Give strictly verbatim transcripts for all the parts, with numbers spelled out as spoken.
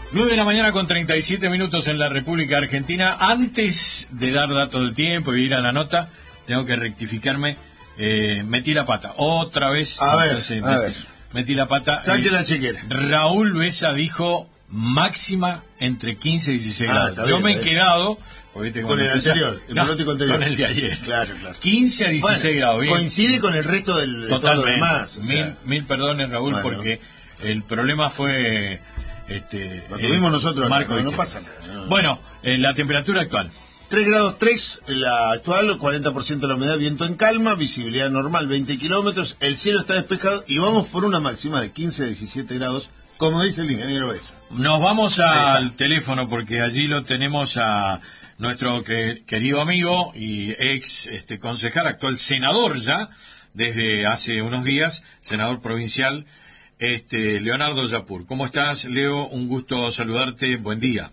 nueve de la mañana con treinta y siete minutos en la República Argentina. Antes de dar dato del tiempo y ir a la nota, tengo que rectificarme. Eh, metí la pata. Otra vez. A ver, entonces, a metí, ver. metí la pata. Saque Eh, la chequera. Raúl Besa dijo máxima entre quince y dieciséis Ah, grados. está Yo bien, me he está bien. quedado... porque Con el empieza- anterior, el No, pronóstico anterior. con el de ayer. Claro, claro. quince a dieciséis Bueno, grados. Bien. coincide con el resto del, de todo lo Totalmente. demás. O sea, mil, mil perdones, Raúl, Bueno. porque el problema fue... Este, Lo tuvimos eh, nosotros acá, Marco no, no Vizquel. pasa nada, no. Bueno, eh, la temperatura actual. tres grados tres, la actual, cuarenta por ciento de la humedad, viento en calma, visibilidad normal veinte kilómetros, el cielo está despejado y vamos por una máxima de quince a diecisiete grados, como dice el ingeniero Besa. Nos vamos Ahí está. al teléfono porque allí lo tenemos a nuestro que- querido amigo y ex este, concejal, actual senador ya, desde hace unos días, senador provincial, este Leonardo Yapur. ¿Cómo estás, Leo? Un gusto saludarte. Buen día.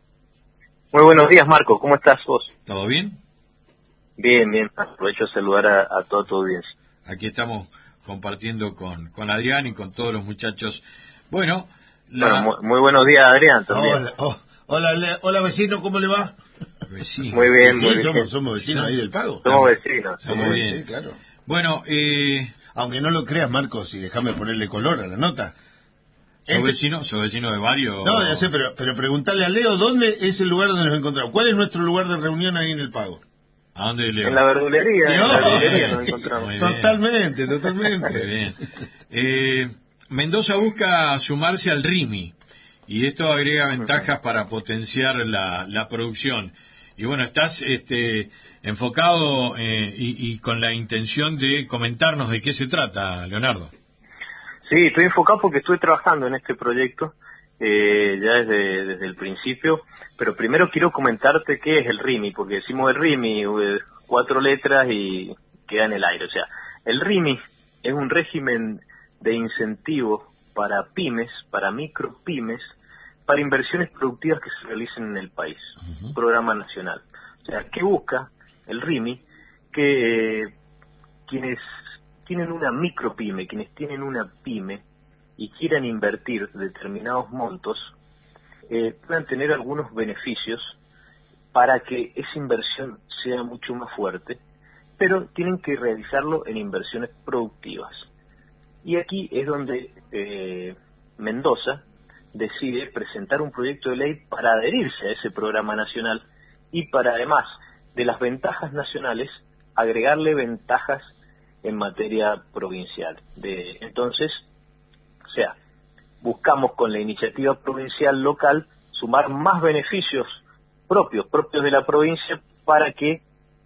Muy buenos días, Marco. ¿Cómo estás vos? ¿Todo bien? Bien, bien. Aprovecho de saludar a, a toda tu audiencia. Aquí estamos compartiendo con, con Adrián y con todos los muchachos. Bueno, la... Bueno, muy, muy buenos días, Adrián, también. Hola, oh, hola, Le- hola vecino, ¿cómo le va? Vecino. Muy bien, Sí, muy bien. somos, somos vecinos ahí del Pago. Somos vecinos. Somos Sí, bien. sí, claro. Bueno, eh, Aunque no lo creas, Marcos, y déjame ponerle color a la nota. ¿sos Este- vecino? ¿Sos vecino de varios? No, ya sé, pero, pero preguntarle a Leo dónde es el lugar donde nos encontramos. ¿Cuál es nuestro lugar de reunión ahí en el Pago? ¿A dónde, Leo? En la verdulería, en la No, verdulería nos Muy encontramos. bien. Totalmente, Muy totalmente. bien. Eh, Mendoza busca sumarse al R I M I y esto agrega ventajas para potenciar la, la producción. Y bueno, estás este, enfocado eh, y, y con la intención de comentarnos de qué se trata, Leonardo. Sí, estoy enfocado porque estuve trabajando en este proyecto eh, ya desde, desde el principio, pero primero quiero comentarte qué es el R I M I, porque decimos el R I M I, eh, cuatro letras y queda en el aire. O sea, el R I M I es un régimen de incentivo para pymes, para micropymes, para inversiones productivas que se realicen en el país, un programa nacional. O sea, ¿qué busca el R I M I? Que eh, quienes tienen una micropyme, quienes tienen una pyme y quieran invertir determinados montos, eh, puedan tener algunos beneficios para que esa inversión sea mucho más fuerte, pero tienen que realizarlo en inversiones productivas. Y aquí es donde eh, Mendoza decide presentar un proyecto de ley para adherirse a ese programa nacional y para, además de las ventajas nacionales, agregarle ventajas en materia provincial. De, entonces, o sea, buscamos con la iniciativa provincial local sumar más beneficios propios, propios de la provincia, para que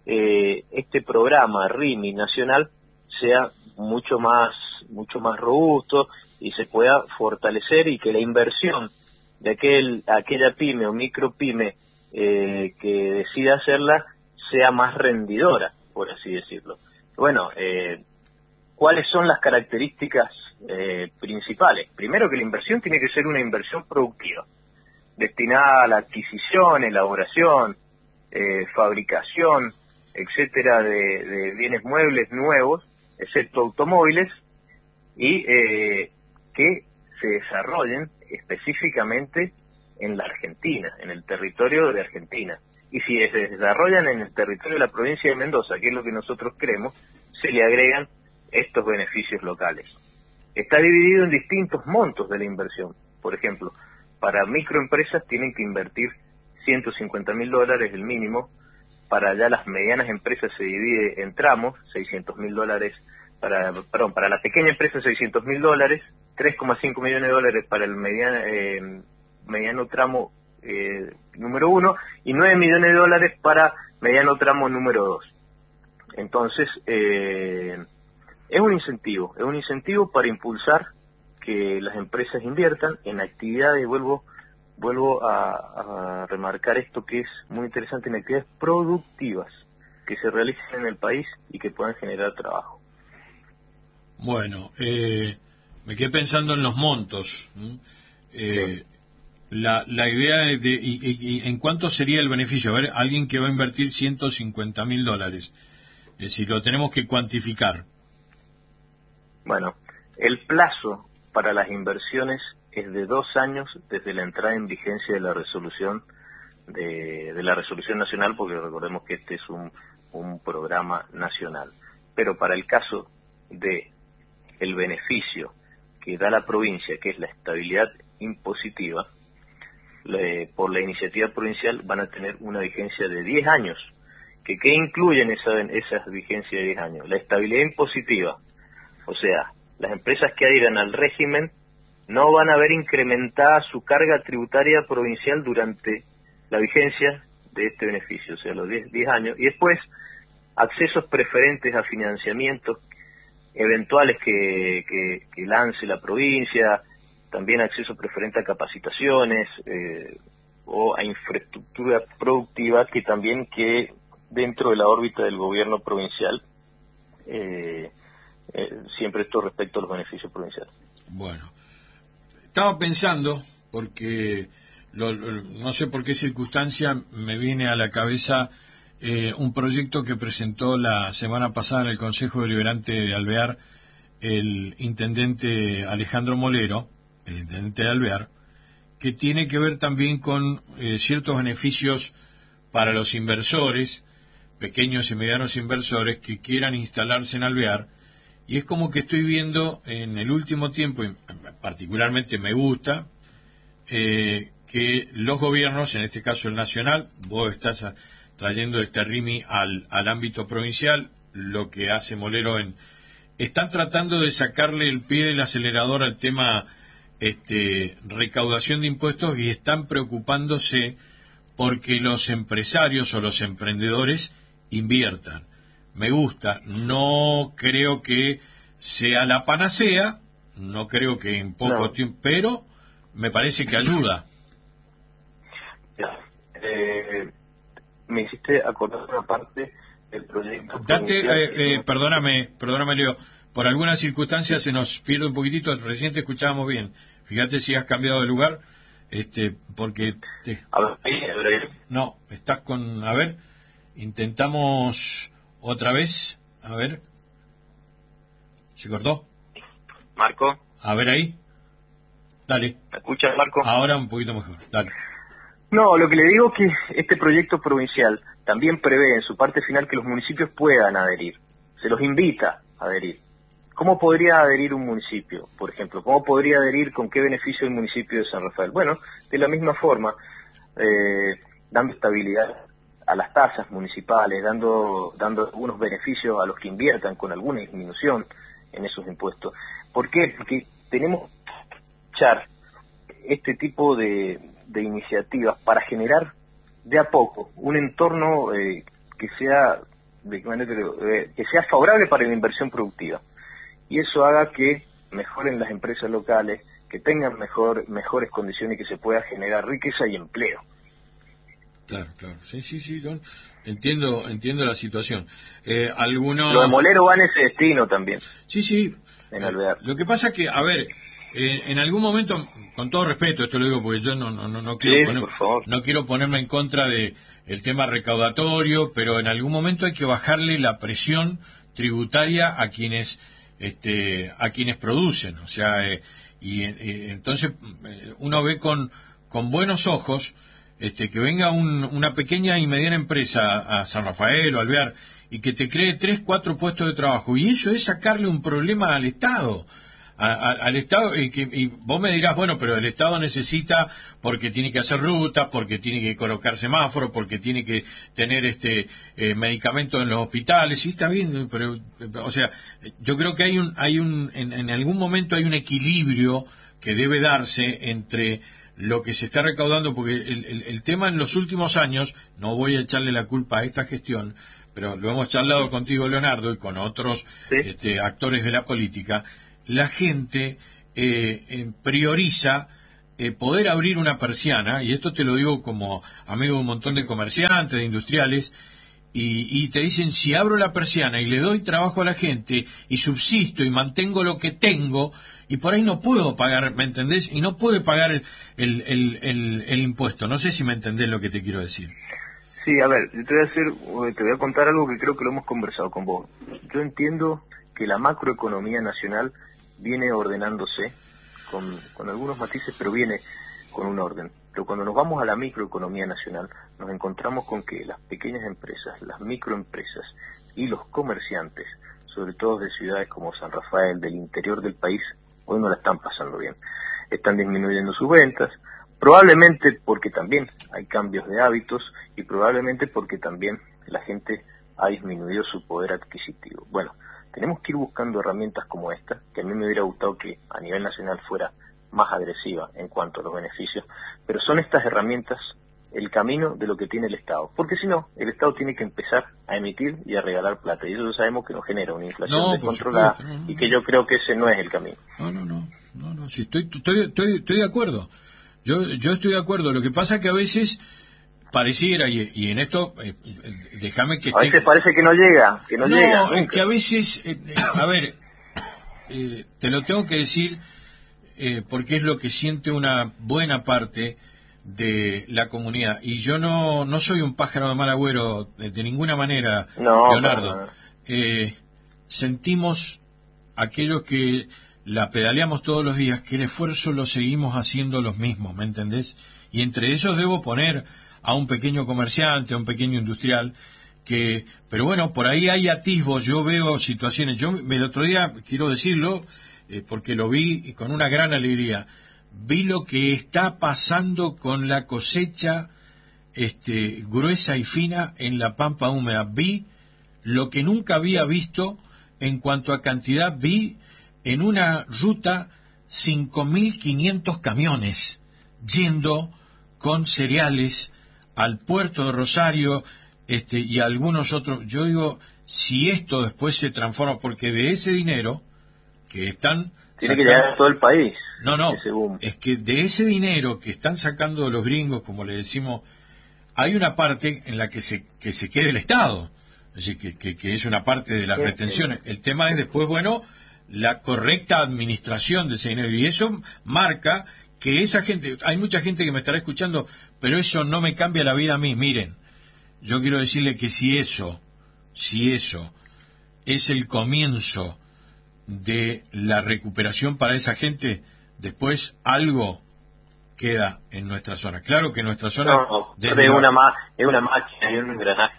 eh, este programa R I M I nacional sea mucho más, mucho más robusto y se pueda fortalecer y que la inversión de aquel, aquella pyme o micropyme eh, que decida hacerla sea más rendidora, por así decirlo. Bueno, eh, ¿cuáles son las características eh, principales? Primero, que la inversión tiene que ser una inversión productiva, destinada a la adquisición, elaboración, eh, fabricación, etcétera, de, de bienes muebles nuevos, excepto automóviles, y eh, que se desarrollen específicamente en la Argentina, en el territorio de Argentina. Y si se desarrollan en el territorio de la provincia de Mendoza, que es lo que nosotros creemos, se le agregan estos beneficios locales. Está dividido en distintos montos de la inversión. Por ejemplo, para microempresas tienen que invertir ciento cincuenta mil dólares el mínimo. Para ya las medianas empresas se divide en tramos, seiscientos mil dólares. Para, perdón, para la pequeña empresa seiscientos mil dólares, tres coma cinco millones de dólares para el mediano, eh, mediano tramo eh, número uno y nueve millones de dólares para mediano tramo número dos. Entonces, eh, es un incentivo, es un incentivo para impulsar que las empresas inviertan en actividades, vuelvo vuelvo a, a remarcar esto que es muy interesante, en actividades productivas que se realicen en el país y que puedan generar trabajo. Bueno, eh, me quedé pensando en los montos. ¿m? Eh, Sí. la, la idea de, de y, y- y en cuánto sería el beneficio. A ver, alguien que va a invertir ciento cincuenta mil dólares, eh, si lo tenemos que cuantificar. Bueno, el plazo para las inversiones es de dos años desde la entrada en vigencia de la resolución de, de la resolución nacional, porque recordemos que este es un, un programa nacional. Pero para el caso de el beneficio que da la provincia, que es la estabilidad impositiva, le, por la iniciativa provincial van a tener una vigencia de diez años. ¿Que ¿Qué incluyen esa, esas vigencias de diez años? La estabilidad impositiva, o sea, las empresas que adhieran al régimen no van a ver incrementada su carga tributaria provincial durante la vigencia de este beneficio, o sea, los diez años, y después accesos preferentes a financiamientos eventuales que, que, que lance la provincia, también acceso preferente a capacitaciones eh, o a infraestructura productiva que también que dentro de la órbita del gobierno provincial, eh, eh, siempre esto respecto a los beneficios provinciales. Bueno, estaba pensando, porque lo, lo, no sé por qué circunstancia me viene a la cabeza eh, un proyecto que presentó la semana pasada en el Consejo Deliberante de Alvear el intendente Alejandro Molero, el intendente de Alvear, que tiene que ver también con eh, ciertos beneficios para los inversores, pequeños y medianos inversores que quieran instalarse en Alvear, y es como que estoy viendo en el último tiempo, y particularmente me gusta, eh, que los gobiernos, en este caso el nacional, vos estás a, trayendo este R I M I al, al ámbito provincial, lo que hace Molero en... Están tratando de sacarle el pie del acelerador al tema este, recaudación de impuestos y están preocupándose porque los empresarios o los emprendedores inviertan. Me gusta, no creo que sea la panacea, no creo que en poco no. tiempo, pero me parece que ayuda. Eh, me hiciste acordar una parte del proyecto. Date, eh, eh, perdóname, perdóname Leo, por alguna circunstancia se nos pierde un poquitito, recién te escuchábamos bien. Fíjate si has cambiado de lugar, este, porque... Te... A ver, ahí, a ver, ahí. No, estás con... A ver, intentamos otra vez, a ver. ¿Se cortó? Marco. A ver ahí. Dale. ¿Me escuchas, Marco? Ahora un poquito mejor, dale. No, lo que le digo es que este proyecto provincial también prevé en su parte final que los municipios puedan adherir. Se los invita a adherir. ¿Cómo podría adherir un municipio, por ejemplo? ¿Cómo podría adherir, con qué beneficio el municipio de San Rafael? Bueno, de la misma forma, eh, dando estabilidad a las tasas municipales, dando dando algunos beneficios a los que inviertan con alguna disminución en esos impuestos. ¿Por qué? Porque tenemos que echar este tipo de, de iniciativas para generar de a poco un entorno eh, que sea de qué manera, eh, que sea favorable para la inversión productiva. Y eso haga que mejoren las empresas locales, que tengan mejor mejores condiciones y que se pueda generar riqueza y empleo. Claro, claro, sí, sí, sí, don. entiendo entiendo la situación. Eh, algunos... Lo de Molero va en ese destino también. Sí, sí. En Alvear. Lo que pasa es que, a ver, eh, en algún momento, con todo respeto, esto lo digo porque yo no no no, no quiero sí, poner, por favor. no quiero ponerme en contra de el tema recaudatorio, pero en algún momento hay que bajarle la presión tributaria a quienes este a quienes producen, o sea, eh, y eh, entonces eh, uno ve con con buenos ojos este que venga un, una pequeña y mediana empresa a San Rafael o Alvear y que te cree tres, cuatro puestos de trabajo, y eso es sacarle un problema al Estado. A, a, al Estado, y, que, y vos me dirás, bueno, pero el Estado necesita, porque tiene que hacer rutas, porque tiene que colocar semáforos, porque tiene que tener este eh, medicamentos en los hospitales, y está bien, pero, o sea, yo creo que hay un, hay un, en, en algún momento hay un equilibrio que debe darse entre lo que se está recaudando, porque el, el, el tema en los últimos años, no voy a echarle la culpa a esta gestión, pero lo hemos charlado contigo, Leonardo, y con otros ¿Sí? este, actores de la política. La gente eh, eh, prioriza eh, poder abrir una persiana, y esto te lo digo como amigo de un montón de comerciantes, de industriales, y, y te dicen, si abro la persiana y le doy trabajo a la gente, y subsisto y mantengo lo que tengo, y por ahí no puedo pagar, ¿me entendés? Y no puedo pagar el, el, el, el, el impuesto. No sé si me entendés lo que te quiero decir. Sí, a ver, yo te voy a decir, te voy a contar algo que creo que lo hemos conversado con vos. Yo entiendo que la macroeconomía nacional viene ordenándose con, con algunos matices, pero viene con un orden. Pero cuando nos vamos a la microeconomía nacional, nos encontramos con que las pequeñas empresas, las microempresas y los comerciantes, sobre todo de ciudades como San Rafael, del interior del país, hoy no la están pasando bien. Están disminuyendo sus ventas, probablemente porque también hay cambios de hábitos y probablemente porque también la gente ha disminuido su poder adquisitivo. Bueno, tenemos que ir buscando herramientas como esta, que a mí me hubiera gustado que a nivel nacional fuera más agresiva en cuanto a los beneficios, pero son estas herramientas el camino de lo que tiene el Estado, porque si no, el Estado tiene que empezar a emitir y a regalar plata, y eso sabemos que nos genera una inflación No, por descontrolada, supuesto, no, no, y que yo creo que ese no es el camino. No, no, no, no, no, sí, estoy, estoy, estoy, estoy de acuerdo, yo, yo estoy de acuerdo, lo que pasa que a veces pareciera, y, y en esto, eh, déjame que A esté... veces parece que no llega, que no, No, llega. es nunca. que a veces, eh, eh, a ver, eh, te lo tengo que decir, eh, porque es lo que siente una buena parte de la comunidad. Y yo no, no soy un pájaro de mal agüero de, de ninguna manera, No, Leonardo. no, no. Eh, sentimos, aquellos que la pedaleamos todos los días, que el esfuerzo lo seguimos haciendo los mismos, ¿me entendés? Y entre ellos debo poner a un pequeño comerciante, a un pequeño industrial, que, pero bueno, por ahí hay atisbos, yo veo situaciones, yo el otro día, quiero decirlo, eh, porque lo vi con una gran alegría, vi lo que está pasando con la cosecha este, gruesa y fina en la pampa húmeda, vi lo que nunca había visto en cuanto a cantidad, vi en una ruta cinco mil quinientos camiones yendo con cereales al puerto de Rosario, este, y algunos otros. Yo digo, si esto después se transforma, porque de ese dinero que están Tiene que sacando, llegar a todo el país. no, no, ese boom. es que de ese dinero que están sacando los gringos, como le decimos, hay una parte en la que se que se quede el Estado, es decir, que, que, que es una parte de las Sí, retenciones. El tema es después, bueno, la correcta administración de ese dinero, y eso marca que esa gente, hay mucha gente que me estará escuchando, pero eso no me cambia la vida a mí. Miren, yo quiero decirle que si eso, si eso es el comienzo de la recuperación para esa gente, después algo queda en nuestra zona. Claro que nuestra zona... No, no, desde es la- una, ma- es una máquina, es un engranaje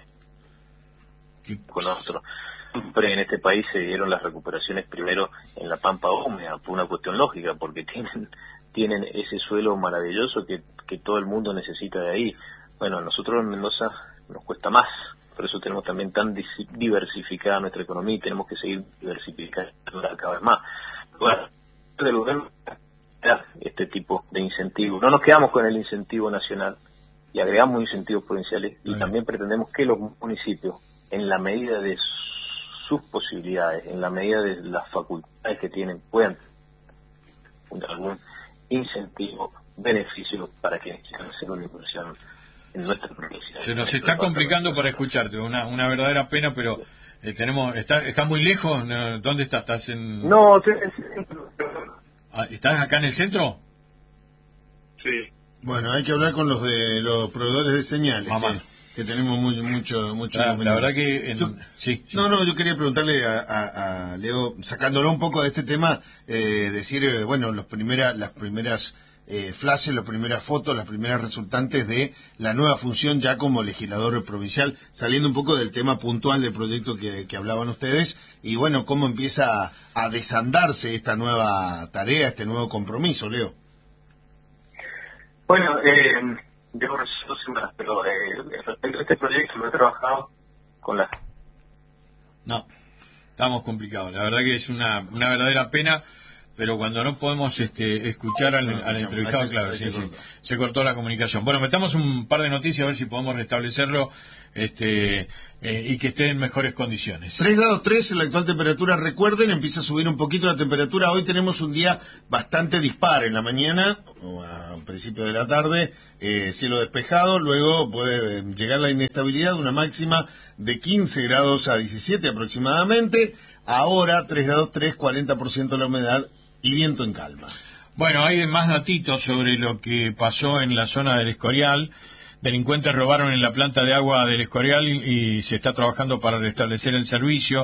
que- con nosotros. Siempre en este país se dieron las recuperaciones primero en la pampa húmeda, por una cuestión lógica, porque tienen tienen ese suelo maravilloso que, que todo el mundo necesita de ahí. Bueno, a nosotros en Mendoza nos cuesta más, por eso tenemos también tan dis- diversificada nuestra economía y tenemos que seguir diversificándola cada vez más. Bueno, del gobierno da este tipo de incentivos. No nos quedamos con el incentivo nacional y agregamos incentivos provinciales, y Bien. también pretendemos que los municipios, en la medida de sus posibilidades, en la medida de las facultades que tienen, puedan tener algún incentivo, beneficio para que quieran hacer una inversión en nuestra provincia. Se nos está complicando para escucharte, una, una verdadera pena, pero eh, tenemos, está, ¿estás muy lejos? No, ¿dónde estás? ¿Estás en, No, te- ah, ¿estás acá en el centro? sí. Bueno, hay que hablar con los de los proveedores de señales, Mamá. que, que tenemos muy, mucho, mucho La, la inconveniente. verdad que en- Yo- sí, sí. No, no, yo quería preguntarle a, a- a Leo, sacándolo un poco de este tema, eh, decir, eh, bueno, los primera, las primeras eh, flashes, las primeras fotos, las primeras resultantes de la nueva función ya como legislador provincial, saliendo un poco del tema puntual del proyecto que, que hablaban ustedes, y bueno, cómo empieza a, a desandarse esta nueva tarea, este nuevo compromiso, Leo. Bueno, eh, yo recibo semanas, pero eh, respecto a este proyecto lo he trabajado con las... No, estamos complicados. La verdad que es una, una verdadera pena, pero cuando no podemos este, escuchar al, No, al escuchamos, entrevistado, ahí se- claro, ahí sí, se sí, cortó. se cortó la comunicación. Bueno, metamos un par de noticias a ver si podemos restablecerlo este, eh, y que esté en mejores condiciones. tres grados tres, la actual temperatura, recuerden, empieza a subir un poquito la temperatura. Hoy tenemos un día bastante dispar en la mañana, o a principio de la tarde, eh, cielo despejado, luego puede eh, llegar la inestabilidad, una máxima de quince grados a diecisiete aproximadamente. Ahora tres grados tres, cuarenta por ciento la humedad y viento en calma. Bueno, hay más datitos sobre lo que pasó en la zona del Escorial. Delincuentes robaron en la planta de agua del Escorial y, y se está trabajando para restablecer el servicio.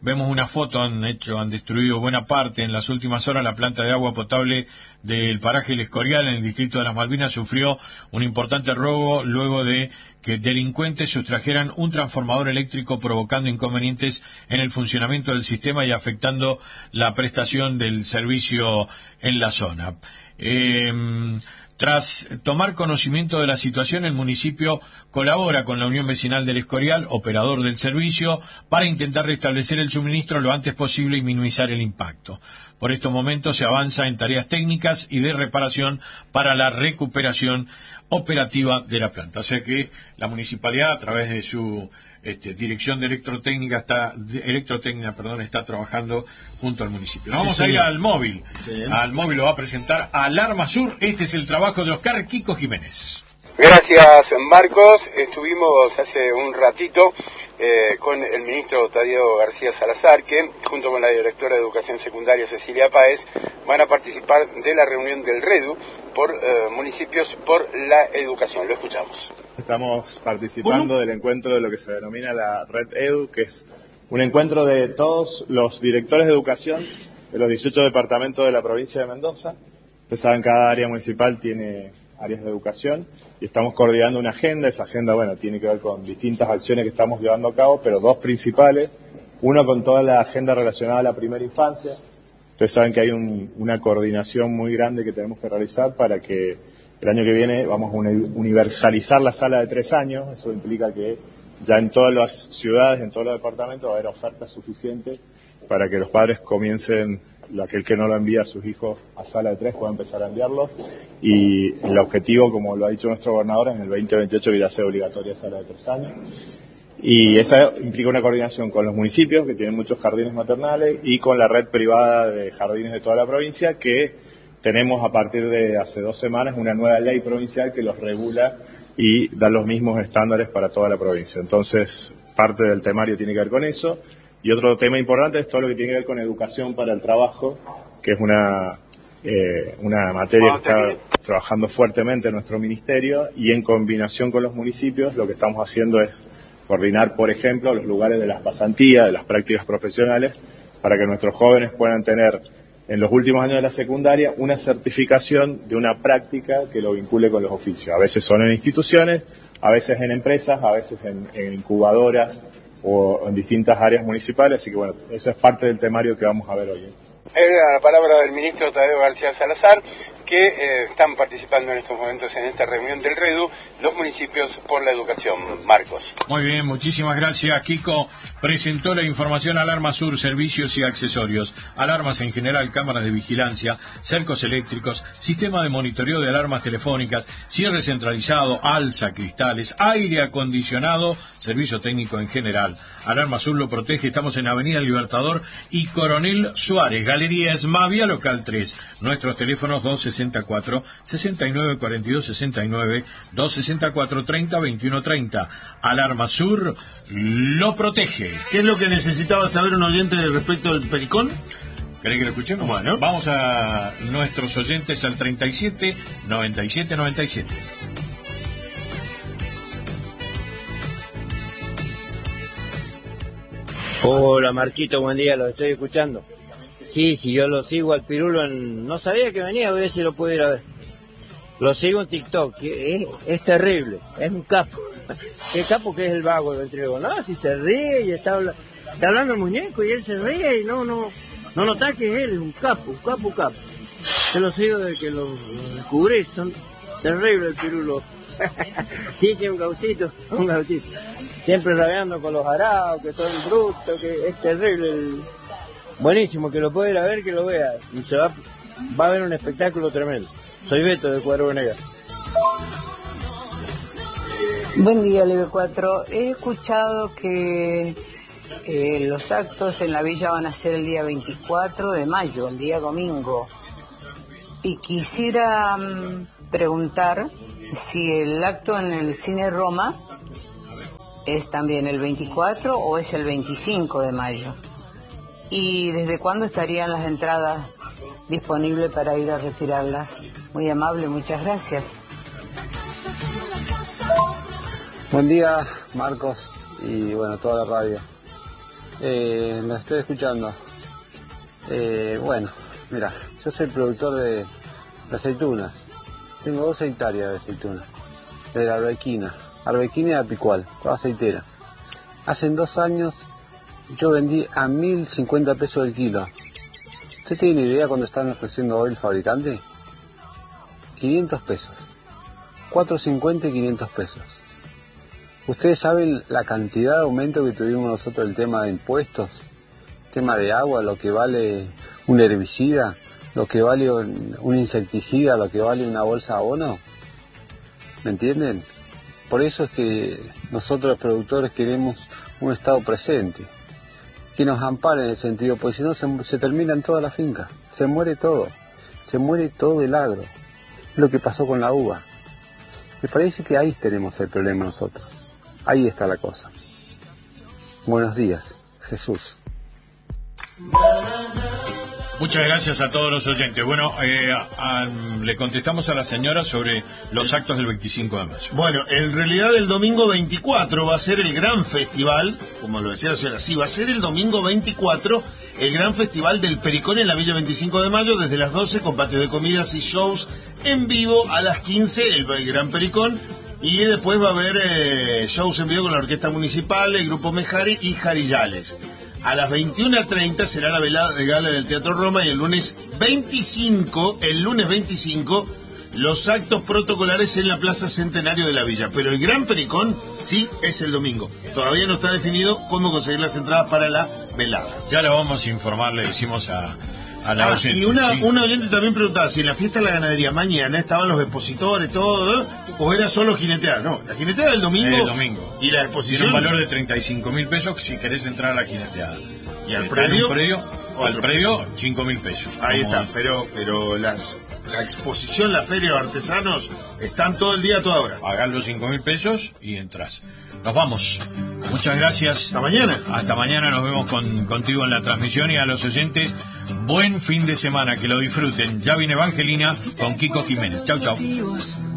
vemos una foto, han hecho, han destruido buena parte. En las últimas horas la planta de agua potable del paraje El Escorial, en el distrito de Las Malvinas, sufrió un importante robo luego de que delincuentes sustrajeran un transformador eléctrico, provocando inconvenientes en el funcionamiento del sistema y afectando la prestación del servicio en la zona. Eh, Tras tomar conocimiento de la situación, el municipio colabora con la Unión Vecinal del Escorial, operador del servicio, para intentar restablecer el suministro lo antes posible y minimizar el impacto. Por estos momentos se avanza en tareas técnicas y de reparación para la recuperación operativa de la planta. O sea que la municipalidad, a través de su este, dirección de electrotécnica, está, de electrotécnica, perdón, está trabajando junto al municipio. Nos vamos sí, a ir al móvil. Sí. Al móvil lo va a presentar Alarma Sur. Este es el trabajo de Oscar Kiko Jiménez. Gracias, Marcos. Estuvimos hace un ratito eh, con el ministro Tadeo García Salazar, que junto con la directora de Educación Secundaria Cecilia Páez van a participar de la reunión del REDU por eh, municipios por la educación. Lo escuchamos. Estamos participando del encuentro de lo que se denomina la Red Edu, que es un encuentro de todos los directores de educación de los dieciocho departamentos de la provincia de Mendoza. Ustedes saben, cada área municipal tiene áreas de educación y estamos coordinando una agenda. Esa agenda, bueno, tiene que ver con distintas acciones que estamos llevando a cabo, pero dos principales. Uno con toda la agenda relacionada a la primera infancia. Ustedes saben que hay un, una coordinación muy grande que tenemos que realizar para que el año que viene vamos a universalizar la sala de tres años. Eso implica que ya en todas las ciudades, en todos los departamentos, va a haber ofertas suficientes para que los padres comiencen, aquel que no lo envía a sus hijos a sala de tres pueda empezar a enviarlos. Y el objetivo, como lo ha dicho nuestro gobernador, en el veinte veintiocho que ya sea obligatoria sala de tres años. Y esa implica una coordinación con los municipios, que tienen muchos jardines maternales, y con la red privada de jardines de toda la provincia, que tenemos a partir de hace dos semanas una nueva ley provincial que los regula y da los mismos estándares para toda la provincia. Entonces, parte del temario tiene que ver con eso. Y otro tema importante es todo lo que tiene que ver con educación para el trabajo, que es una, eh, una materia que está trabajando fuertemente en nuestro ministerio, y en combinación con los municipios lo que estamos haciendo es coordinar, por ejemplo, los lugares de las pasantías, de las prácticas profesionales, para que nuestros jóvenes puedan tener en los últimos años de la secundaria una certificación de una práctica que lo vincule con los oficios. A veces son en instituciones, a veces en empresas, a veces en, en incubadoras o en distintas áreas municipales. Así que bueno, eso es parte del temario que vamos a ver hoy. Era la palabra del ministro Tadeo García Salazar, que eh, están participando en estos momentos en esta reunión del REDU, los municipios por la educación. Marcos. Muy bien, muchísimas gracias, Kiko. Presentó la información Alarma Sur, servicios y accesorios, alarmas en general, cámaras de vigilancia, cercos eléctricos, sistema de monitoreo de alarmas telefónicas, cierre centralizado, alza, cristales, aire acondicionado, servicio técnico en general. Alarma Sur lo protege. Estamos en Avenida Libertador y Coronel Suárez, Galería Esmavia, local tres. Nuestros teléfonos dos sesenta y cuatro, sesenta y nueve cuarenta y dos sesenta y nueve, dos sesenta y cuatro, treinta, veintiuno treinta. Alarma Sur lo protege. ¿Qué es lo que necesitaba saber un oyente respecto del Pericón? ¿Querés que lo escuchemos? Bueno. Vamos a nuestros oyentes al treinta y siete, noventa y siete, noventa y siete. Hola Marquito, buen día, lo estoy escuchando. Sí, sí, yo lo sigo al Pirulo, en... no sabía que venía, voy a ver si lo puedo ir a ver. Lo sigo en TikTok, que es, es terrible, es un capo. Qué capo que es el vago del trigo. No, si se ríe y está, habla... está hablando el muñeco y él se ríe y no, no, no nota que es él, es un capo, un capo, un capo. Yo lo sigo desde que lo, lo descubrí, son terribles el Pirulo. Sí, sí, un gauchito, un gauchito. Siempre rabeando con los araos, que son brutos, que es terrible. El... Buenísimo, que lo pueda ir a ver, que lo vea. Y se va, va a ver un espectáculo tremendo. Soy Beto de Cuadro Venegas. Buen día, L B cuatro. He escuchado que eh, los actos en la villa van a ser el día veinticuatro de mayo, el día domingo. Y quisiera um, preguntar si el acto en el Cine Roma es también el veinticuatro o es el veinticinco de mayo. ¿Y desde cuándo estarían las entradas disponibles para ir a retirarlas? Muy amable, muchas gracias. Buen día, Marcos, y bueno, toda la radio. Eh, lo estoy escuchando. Eh, bueno, mira, yo soy productor de, de aceitunas. Tengo dos hectáreas de aceitunas. De la arbequina. Arbequina y apicual, toda aceitera. Hace dos años yo vendí a mil cincuenta pesos el kilo. ¿Usted tiene idea cuánto están ofreciendo hoy el fabricante? quinientos pesos. cuatrocientos cincuenta y quinientos pesos. ¿Ustedes saben la cantidad de aumento que tuvimos nosotros el tema de impuestos? Tema de agua, lo que vale un herbicida, lo que vale un, un insecticida, lo que vale una bolsa de abono. ¿Me entienden? Por eso es que nosotros los productores queremos un Estado presente, que nos ampare en el sentido, porque si no se, se termina en toda la finca, se muere todo, se muere todo el agro. Es lo que pasó con la uva. Me parece que ahí tenemos el problema nosotros. Ahí está la cosa. Buenos días, Jesús. Muchas gracias a todos los oyentes. Bueno, eh, a, le contestamos a la señora sobre los actos del veinticinco de mayo. Bueno, en realidad el domingo veinticuatro va a ser el gran festival, como lo decía la señora, sí, va a ser el domingo veinticuatro el gran festival del Pericón en la Villa veinticinco de mayo, desde las doce con patios de comidas y shows en vivo, a las quince el, el Gran Pericón, y después va a haber eh, shows en vivo con la Orquesta Municipal, el Grupo Mejari y Jarillales. A las veintiuna treinta será la velada de gala en el Teatro Roma, y el lunes veinticinco, el lunes veinticinco, los actos protocolares en la Plaza Centenario de la Villa. Pero el Gran Pericón sí es el domingo. Todavía no está definido cómo conseguir las entradas para la velada. Ya lo vamos a informar, le decimos a, a la ah, oyente. Y una, sí. una oyente también preguntaba si en la fiesta de la ganadería mañana estaban los expositores, todo, ¿no? O era solo jineteada. No, la jineteada del domingo. El domingo. Y la exposición. Tiene un valor de treinta y cinco mil pesos si querés entrar a la jineteada. Y al eh, predio. predio al predio, cinco mil pesos. Ahí Como... está, pero, pero las. La exposición, la feria de artesanos, están todo el día, a toda hora. Pagás los cinco mil pesos y entras. Nos vamos. Muchas gracias. Hasta mañana. Hasta mañana, nos vemos con, contigo en la transmisión, y a los oyentes, buen fin de semana, que lo disfruten. Ya viene Evangelina con Kiko Jiménez. Chau, chau.